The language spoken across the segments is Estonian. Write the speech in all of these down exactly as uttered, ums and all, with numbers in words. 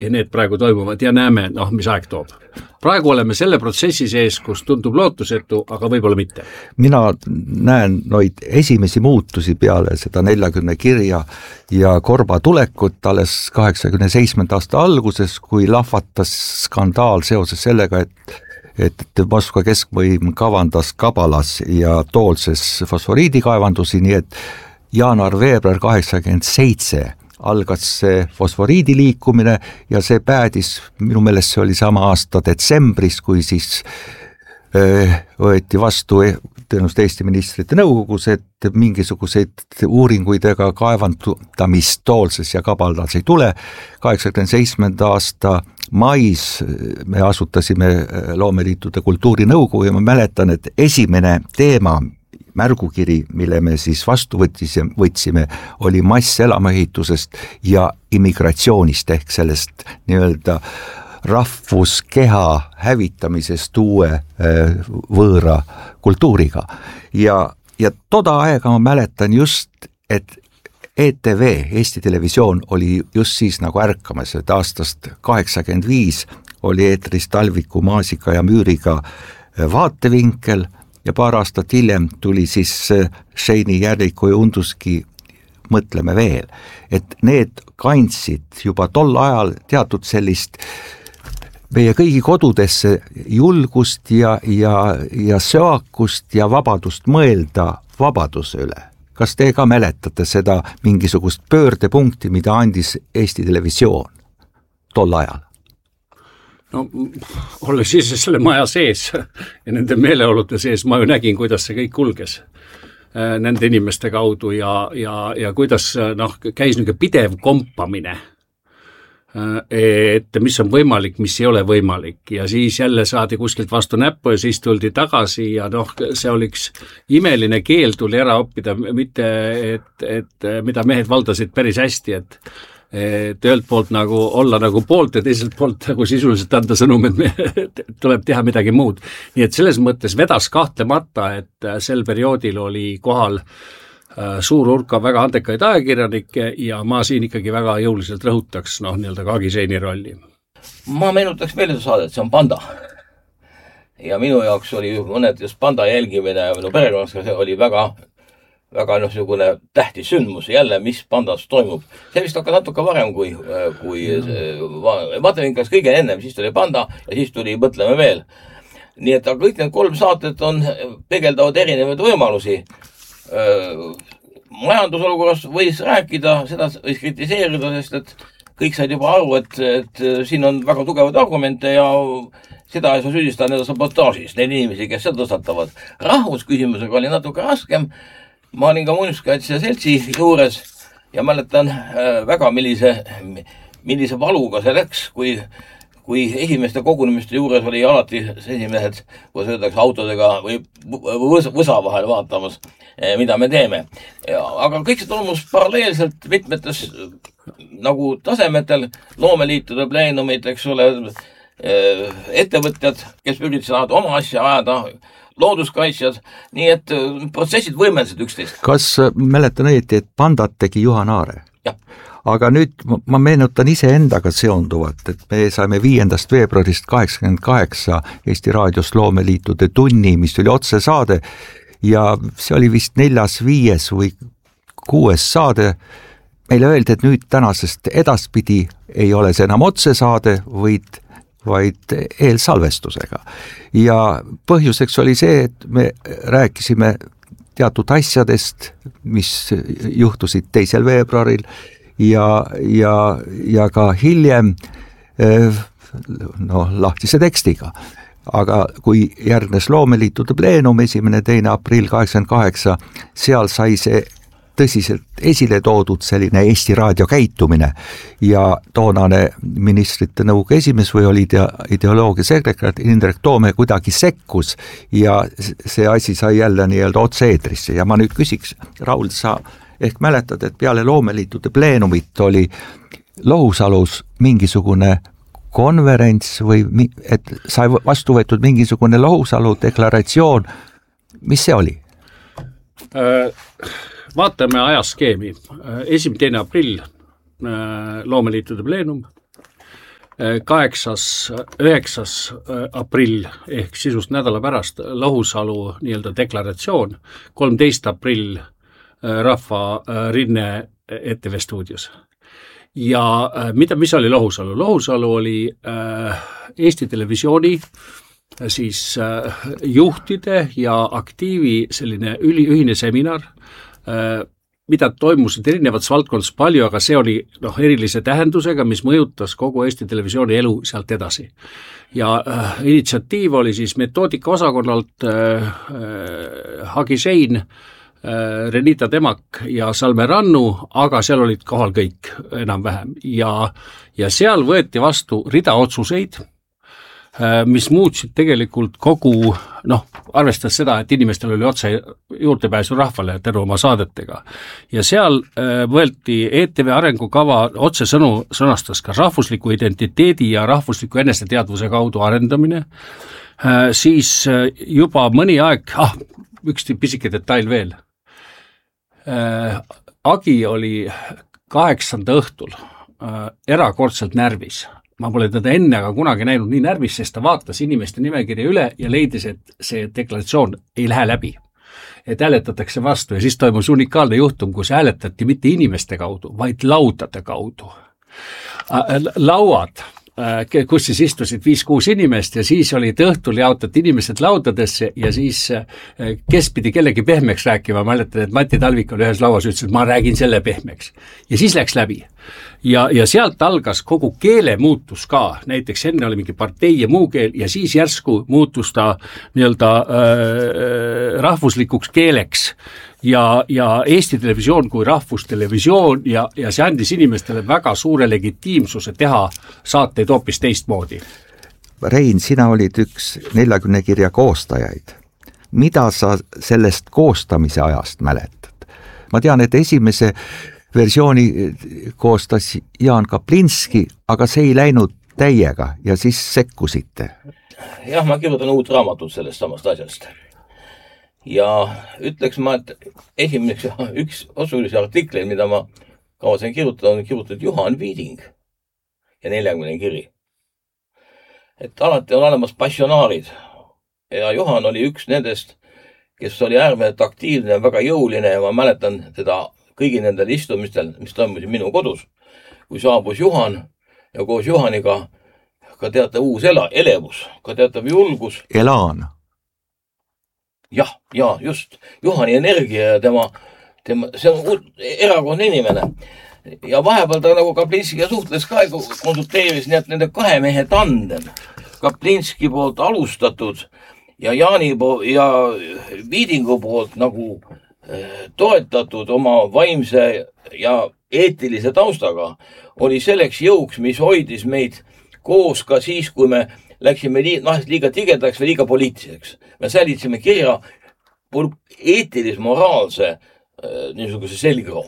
ja need praegu toimuvad ja näeme, noh, mis aeg toob. Praegu oleme selle protsessi sees, kus tundub lootusetu, aga võib-olla mitte. Mina näen noid esimesi muutusi peale seda neljakümne kirja ja Korba tulekut alles kaheksakümne seitsmenda aasta alguses, kui lahvatas skandaal seoses sellega, et et Moskva keskvõim kavandas Kabalas ja Toolses fosforiidikaevandusi, nii et jaanuar-veebruar kaheksakümmend seitse algas see fosforiidi liikumine ja see päädis, minu meelest see oli sama aasta detsembris, kui siis öö, võeti vastu tõenäoliselt Eesti ministrite nõukogus, et mingisuguseid uuringuid ega kaevandamist Toolses ja Kabalas ei tule. kaheksakümne seitsmenda aasta mais me asutasime Loomeliitude kultuurinõukogu ja ma mäletan, et esimene teema, märgukiri, mille me siis vastu võtsime, võtsime, oli masselamaehitusest ja immigratsioonist ehk sellest nii-öelda rahvuskeha hävitamisest uue võõra kultuuriga. Ja, ja toda aega ma mäletan just, et E T V, Eesti Televisioon oli just siis nagu ärkamas, et aastast kaheksakümmend viis oli eetris Talviku, Maasika ja Müüriga vaatevinkel ja paar aastat hiljem tuli siis Šeini, Järliku ja Unduski Mõtleme veel, et need kandsid juba tol ajal teatud sellist meie kõigi kodudesse julgust ja, ja, ja söakust ja vabadust mõelda vabaduse üle. Kas te ka mäletate seda mingisugust pöördepunkti, mida andis Eesti Televisioon tol ajal? No, olles siis selle maja sees ja nende meeleolude sees, ma ju nägin, kuidas see kõik kulges nende inimeste kaudu ja, ja, ja kuidas noh, käis niisugune pidev kompamine, et mis on võimalik, mis ei ole võimalik ja siis jälle saadi kuskilt vastu näppu ja siis tuldi tagasi ja noh, see oli üks imeline keel tuli ära õppida, mitte et, et mida mehed valdasid päris hästi, et et ühelt poolt nagu olla nagu poolt ja teiselt poolt nagu sisuliselt anda sõnum, et me, tuleb teha midagi muud. Nii et selles mõttes vedas kahtlemata, et sel perioodil oli kohal suur hulka väga andekaid ajakirjanikke ja ma siin ikkagi väga jõuliselt rõhutaks noh, nii-öelda Kagi Šeini rolli. Ma meenutaks veel saadet, see on Panda. Ja minu jaoks oli mõned just Panda jälgimine ja minu perekonnas oli väga väga niisugune tähtis sündmus jälle, mis Pandas toimub. See vist hakkas natuke varem kui, kui vaatevinklas kõige ennem, siis tuli Panda ja siis tuli Mõtleme veel. Nii et kõik need kolm saated on peegeldavad erinevaid võimalusi. Majandusolukorras võis rääkida, seda võis kritiseerida, sest et kõik said juba aru, et, et siin on väga tugevad argumente ja seda ei saa süüdistada nende sabotaažis, need inimesi, kes seda tõstatavad. Rahvusküsimusega oli natuke raskem. Ma olin ka muinsuskaitse seltsi juures ja mäletan väga millise, millise valuga see läks, kui, kui esimeste kogunemiste juures oli alati esimehed, kui öeldakse autodega või võsa vahel vaatamas, mida me teeme. Ja, aga kõik see toimus paralleelselt mitmetes nagu tasemetel, loomeliitude pleenumid, eks ole, ettevõtjad, kes üritasid oma asja ajada, looduskaitsjad, nii et protsessid võimendasid üksteist. Kas mäletan õieti, et Pandat tegi Juhan Aare? Jah. Aga nüüd ma meenutan ise endaga seonduvat, et me saime viiendast veebruarist kaheksakümmend kaheksa Eesti Raadios Loomeliitude tunni, mis oli otsesaade ja see oli vist neljas, viies või kuues saade. Meile öeldi, et nüüd tänasest edaspidi ei ole see enam otsesaade, võid vaid eelsalvestusega. Ja põhjuseks oli see, et me rääkisime teatud asjadest, mis juhtusid teisel veebruaril ja, ja, ja ka hiljem no, lahtise tekstiga. Aga kui järgnes Loomeliitude pleenum esimene teine aprill kaheksakümmend kaheksa, seal sai see tõsiselt esile toodud selline Eesti Raadio käitumine ja toonane ministrite nõukogu esimees või oli ideoloogia sekretär Indrek Toome kuidagi sekkus ja see asi sai jälle nii-öelda otse-eetrisse ja ma nüüd küsiks, Raul, sa ehk mäletad, et peale Loomeliitude pleenumit oli Lohusalus mingisugune konverents või et sai vastu võetud mingisugune Lohusalu deklaratsioon, mis see oli? Äh... Vaatame ajaskeemi. esimene teine aprill Loomeliitude pleenum. kaheksas, üheksas aprill ehk sisust nädala pärast Lohusalu nii-öelda deklaratsioon, kolmteist aprill Rahva Rinne E T V stuudios. Ja mida, mis oli Lohusalu? Lohusalu oli Eesti Televisiooni siis juhtide ja aktiivi selline üli, ühine seminar, mida toimusid erinevates valdkondades palju, aga see oli noh, erilise tähendusega, mis mõjutas kogu Eesti Televisiooni elu sealt edasi. Ja äh, initsiatiiv oli siis metoodika osakonnalt äh, äh, Hagi Sein, äh, Renita Temak ja Salme Rannu, aga seal olid kohal kõik enam-vähem. Ja, ja seal võeti vastu rida otsuseid, mis muutsid tegelikult kogu, noh, arvestades seda, et inimestel oli otse juurdepääsu rahvale tänu oma saadetega. Ja seal võeti E T V arengukava otse sõnu sõnastas ka rahvusliku identiteedi ja rahvusliku eneseteadvuse kaudu arendamine, siis juba mõni aeg, ah, üks pisike detail veel. Agi oli kaheksanda õhtul erakordselt närvis. Ma pole teda enne aga kunagi näinud nii närvis, sest ta vaatas inimeste nimekirja üle ja leidis, et see deklaratsioon ei lähe läbi. Et hääletatakse vastu ja siis toimus unikaalne juhtum, kus hääletati mitte inimeste kaudu, vaid laudade kaudu. Lauad, kus siis istusid viis-kuus inimest ja siis olid õhtul jaotati inimesed laudadesse ja siis kes pidi kellegi pehmeks rääkima, ma mäletan, et Mati Talvik oli ühes lauas, ütles, et ma räägin selle pehmeks. Ja siis läks läbi. Ja, ja sealt algas kogu keele muutus ka, näiteks enne oli mingi partei ja muu keel ja siis järsku muutus ta nii-öelda äh, rahvuslikuks keeleks ja, ja Eesti Televisioon kui rahvustelevisioon ja, ja see andis inimestele väga suure legitiimsuse teha saateid hoopis teistmoodi. Rein, sina olid üks neljakümne kirja koostajaid. Mida sa sellest koostamise ajast mäletad? Ma tean, et esimese versiooni koostas Jaan Kaplinski, aga see ei läinud täiega ja siis sekkusite. Jah, ma kirjutan uut raamatut sellest samast asjast. Ja ütleks ma, et esimeseks üks osulisi artikleid, mida ma kavatsen kirjutada, on kirjutatud Juhan Viiding ja neljakümne kiri. Et alati on olemas passionaarid ja Juhan oli üks nendest, kes oli äärmiselt aktiivne, väga jõuline ja ma mäletan teda kõigi nendel istumistel, mis toimusid minu kodus, kui saabus Juhan ja koos Juhaniga ka teatav uus ela, elevus, ka teatav julgus. Elaan. Jah, ja just. Juhani energia ja tema, tema see on erakordne inimene. Ja vahepeal ta nagu Kaplinskiga suhtles ka, konsulteeris nii, et nende kahe mehe tandem, Kaplinski poolt alustatud ja Jaani poolt ja Viidingu poolt nagu toetatud oma vaimse ja eetilise taustaga oli selleks jõuks, mis hoidis meid koos ka siis, kui me läksime li- noh, liiga tigedaks või liiga poliitiliseks. Me säilitsime kirja eetilis-moraalse niisuguse selgroo.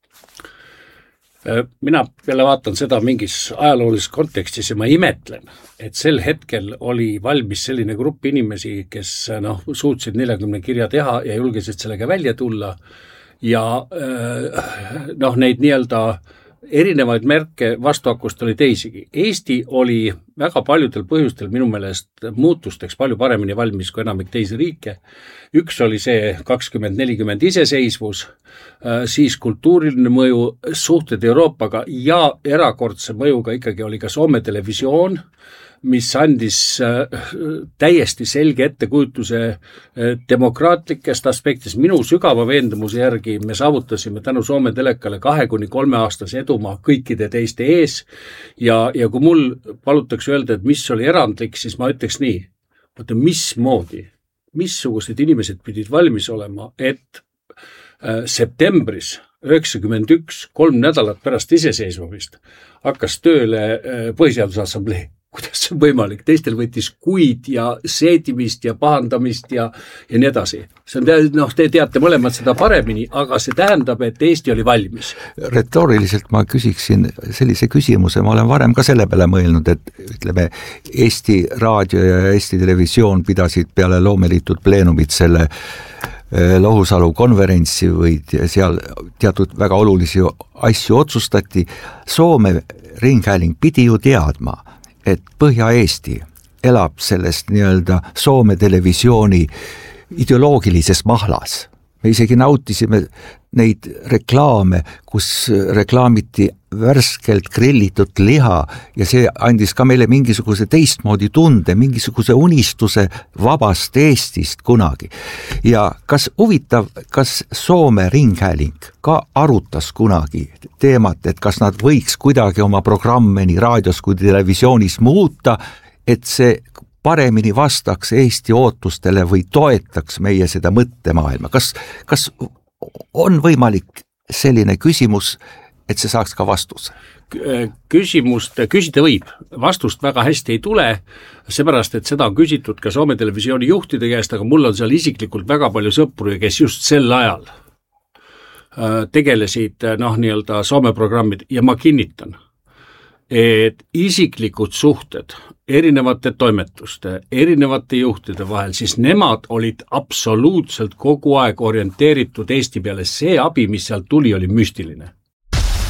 Mina peale vaatan seda mingis ajaloolises kontekstis ja ma imetlen, et sel hetkel oli valmis selline grupp inimesi, kes noh, suutsid neljakümne kirja teha ja julgesid sellega välja tulla ja noh, neid nii-öelda erinevaid märke vastuakust oli teisigi. Eesti oli väga paljudel põhjustel minu meelest muutusteks palju paremini valmis kui enamik teisi riike. Üks oli see kakskümmend nelikümmend iseseisvus, siis kultuuriline mõju, suhted Euroopaga ja erakordse mõjuga ikkagi oli ka Soome televisioon, mis andis täiesti selge ettekujutuse demokraatlikest aspektist. Minu sügava veendumuse järgi me saavutasime tänu Soome telekale kahe kuni kolme aastase edumaa kõikide teiste ees ja, ja kui mul palutakse öelda, et mis oli erandlik, siis ma ütleks nii, mõte, mismoodi, missugused inimesed pidid valmis olema, et septembris üheksakümmend üks, kolm nädalat pärast iseseisvumist hakkas tööle Põhiseaduse Assamblee. Kuidas see on võimalik? Teistel võttis kuid ja seedimist ja pahandamist ja, ja nii edasi. See on, noh, te teate mõlemad seda paremini, aga see tähendab, et Eesti oli valmis. Retooriliselt ma küsiksin sellise küsimuse, ma olen varem ka selle peale mõelnud, et ütleme, Eesti raadio ja Eesti televisioon pidasid peale loomeliitud pleenumit selle Lohusalu konverentsi või seal teatud väga olulisi asju otsustati, Soome ringhääling pidi ju teadma, et Põhja-Eesti elab sellest nii-öelda Soome televisiooni ideoloogilises mahlas. Me isegi nautisime neid reklaame, kus reklaamiti värskelt grillitud liha ja see andis ka meile mingisuguse teistmoodi tunde, mingisuguse unistuse vabast Eestist kunagi. Ja kas huvitav, kas Soome ringhääling ka arutas kunagi teemat, et kas nad võiks kuidagi oma programme nii raadios kui televisioonis muuta, et see paremini vastaks Eesti ootustele või toetaks meie seda mõttemaailma. Kas, kas on võimalik selline küsimus, et see saaks ka vastus? Küsimust küsida võib, vastust väga hästi ei tule, seepärast, et seda on küsitud ka Soome televisiooni juhtide käest, aga mul on seal isiklikult väga palju sõpru, kes just sel ajal tegelesid noh, nii-öelda Soome programmid ja ma kinnitan, et isiklikud suhted erinevate toimetuste, erinevate juhtide vahel, siis nemad olid absoluutselt kogu aeg orienteeritud Eesti peale. See abi, mis sealt tuli, oli müstiline.